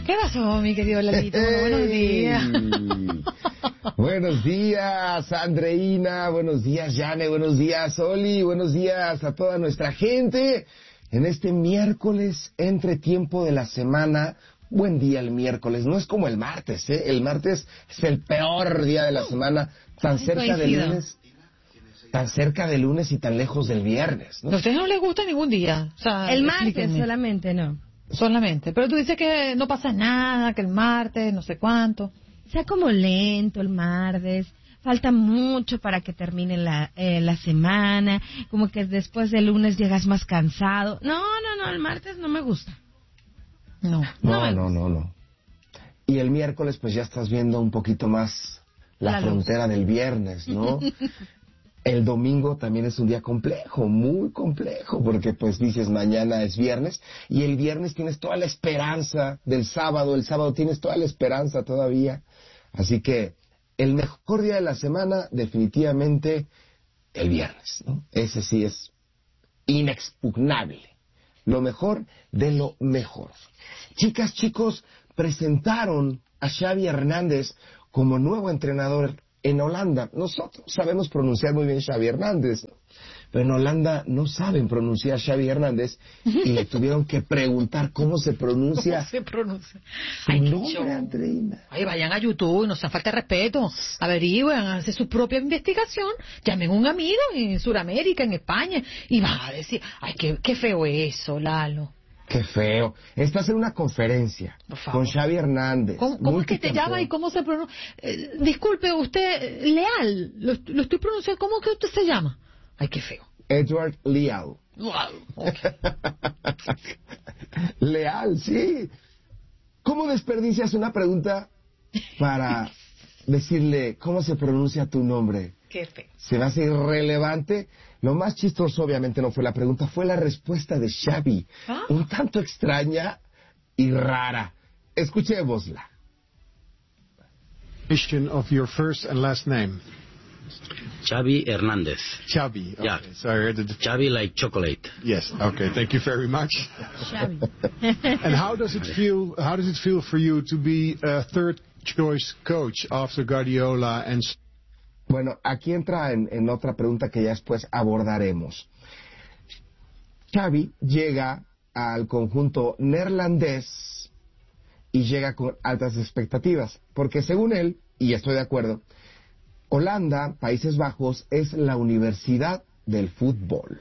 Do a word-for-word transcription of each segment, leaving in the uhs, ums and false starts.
¿Qué pasó, mi querido Lalito? Bueno, buenos días. Buenos días, Andreina. Buenos días, Yane. Buenos días, Oli. Buenos días a toda nuestra gente. En este miércoles, entre tiempo de la semana. Buen día el miércoles. No es como el martes, ¿eh? El martes es el peor día de la semana. Tan cerca del lunes. Tan cerca del lunes y tan lejos del viernes, ¿no? ¿A ustedes no les gusta ningún día? O sea, el martes explíquenme. solamente, no. Solamente. Pero tú dices que no pasa nada, que el martes, no sé cuánto. Sea como lento el martes, falta mucho para que termine la, eh, la semana, como que después del lunes llegas más cansado. No, no, no, el martes no me gusta. No. No, no, no, no. Y el miércoles pues ya estás viendo un poquito más la, la frontera del viernes, ¿no? El domingo también es un día complejo, muy complejo, porque pues dices mañana es viernes y el viernes tienes toda la esperanza del sábado, el sábado tienes toda la esperanza todavía. Así que el mejor día de la semana definitivamente el viernes, ¿no? Ese sí es inexpugnable. Lo mejor de lo mejor. Chicas, chicos, presentaron a Xavi Hernández como nuevo entrenador en Holanda. Nosotros sabemos pronunciar muy bien Xavi Hernández, ¿no? Pero en Holanda no saben pronunciar Xavi Hernández y le tuvieron que preguntar cómo se pronuncia. ¿Cómo se pronuncia? Su Ay, nombre, Andreina. Ay, vayan a YouTube, no se falta de respeto. Averigüen, hacen su propia investigación. Llamen a un amigo en Sudamérica, en España, y van a decir, ay, qué, qué feo eso, Lalo. Qué feo. Estás en una conferencia con Xavi Hernández. ¿Cómo, cómo es que te llama y cómo se pronuncia? Eh, disculpe, usted, Leal, lo, lo estoy pronunciando. ¿Cómo que usted se llama? Ay, qué feo. Edward Leal. Wow, okay. Leal, sí. ¿Cómo desperdicias una pregunta para decirle cómo se pronuncia tu nombre? Qué feo. Se me hace irrelevante. Lo más chistoso obviamente no fue la pregunta, fue la respuesta de Xavi. ¿Ah? Un tanto extraña y rara. Escuchémosla. Of your first and last name. Xavi Hernández. Xavi. Okay. Yeah. So I heard it. Xavi like chocolate. Yes. Okay. Thank you very much. Xavi. And how does it feel? How does it feel for you to be a third choice coach after Guardiola and? Bueno, aquí entra en, en otra pregunta que ya después abordaremos. Xavi llega al conjunto neerlandés y llega con altas expectativas, porque según él, y estoy de acuerdo, Holanda, Países Bajos, es la universidad del fútbol.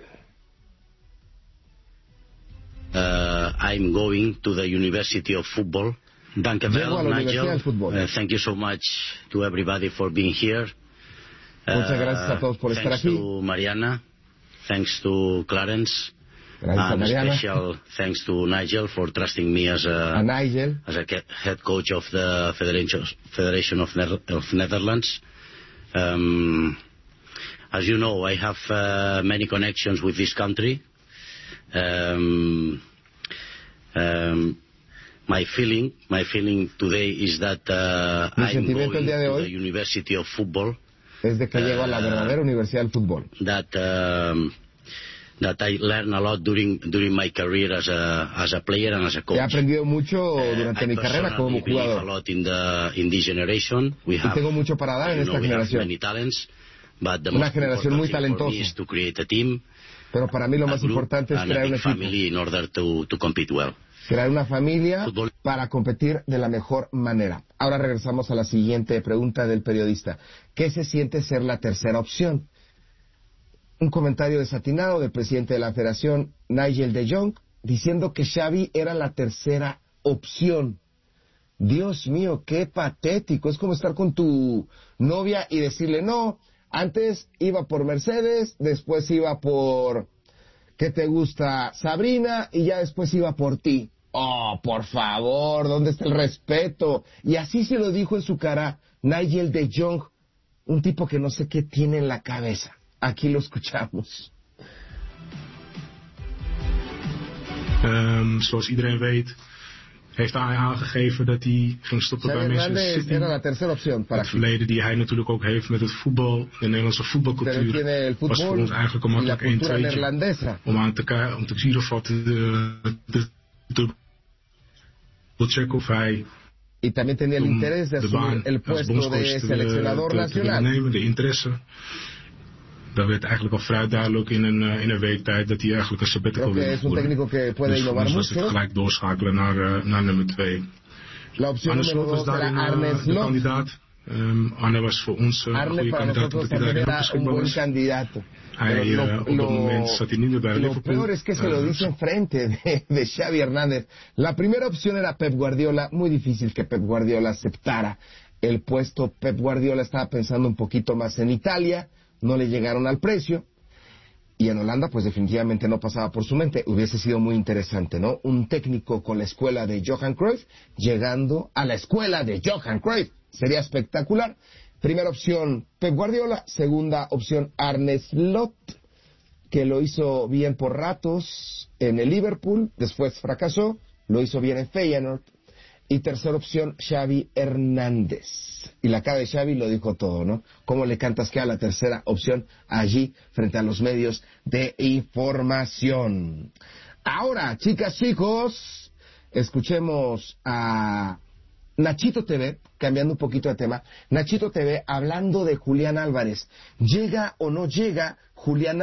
Uh, I'm going to the University of Football. Dankjewel, Nigel. Uh, thank you so much to everybody for being here. Muchas gracias a todos por uh, estar thanks aquí. Thanks to Mariana, thanks to Clarence, gracias and a Mariana. special thanks to Nigel for trusting me as a, a Nigel. as a head coach of the Federation, Federation of, ne of Netherlands. Um, as you know, I have uh, many connections with this country. Um, um, my feeling, my feeling today is that uh, I'm going to the University of Football. Es de que llego a la verdadera Universidad del Fútbol. That um, that I learned a lot during during my career as a as a player and as a coach. He aprendido mucho durante uh, mi carrera como jugador. A lot in the in this generation. We have, y tengo mucho para dar en esta know, generación. Many talents, but the Una most generación muy talentosa. is to create a team. Pero para mí lo más importante es crear un equipo. Family in order to to compete well. Crear una familia para competir de la mejor manera. Ahora regresamos a la siguiente pregunta del periodista. ¿Qué se siente ser la tercera opción? Un comentario desatinado del presidente de la federación, Nigel de Jong, diciendo que Xavi era la tercera opción. Dios mío, qué patético. Es como estar con tu novia y decirle, no, antes iba por Mercedes, después iba por, ¿qué te gusta? Sabrina, y ya después iba por ti. Oh, por favor, ¿dónde está el respeto? Y así se lo dijo en su cara Nigel de Jong, un tipo que no sé qué tiene en la cabeza. Aquí lo escuchamos. Um, zoals iedereen weet, heeft hij aangegeven dat hij ging stoppen Xavi bij Manchester City. Era la tercera opción para het verleden die hij natuurlijk ook heeft met het voetbal, de Nederlandse voetbalcultuur, was voor ons eigenlijk een makkelijk één tweetje om aan te, om te zien of wat de, de, de checken of hij... Y también tenía el interés de asumir el puesto de seleccionador te, nacional. Te nemen, de interesse. Dat werd eigenlijk al vrij duidelijk in een, uh, in een week tijd dat hij eigenlijk een sabbatical wilde es un técnico que puede dus innovar was het gelijk doorschakelen naar, uh, naar nummer twee. La opción número dos era Arne Slot. De kandidaat. Um, Arne was voor ons uh, een goede kandidaat omdat hij daar heel beschikbaar was. Candidato. Hij, uh, op dat moment zat hij niet meer bij Liverpool. Lo peor es que se lo dice enfrente de, de Xavi Hernández. La primera opción era Pep Guardiola. Muy difícil que Pep Guardiola aceptara el puesto. Pep Guardiola estaba pensando un poquito más en Italia. No le llegaron al precio. Y en Holanda, pues definitivamente no pasaba por su mente. Hubiese sido muy interesante, ¿no? Un técnico con la escuela de Johan Cruyff llegando a la escuela de Johan Cruyff. Sería espectacular. Primera opción, Pep Guardiola. Segunda opción, Arne Slot, que lo hizo bien por ratos en el Liverpool. Después fracasó. Lo hizo bien en Feyenoord. Y tercera opción, Xavi Hernández. Y la cara de Xavi lo dijo todo, ¿no? ¿Cómo le cantas que a la tercera opción allí frente a los medios de información? Ahora, chicas, chicos, escuchemos a Nachito T V, cambiando un poquito de tema. Nachito T V hablando de Julián Álvarez. ¿Llega o no llega Julián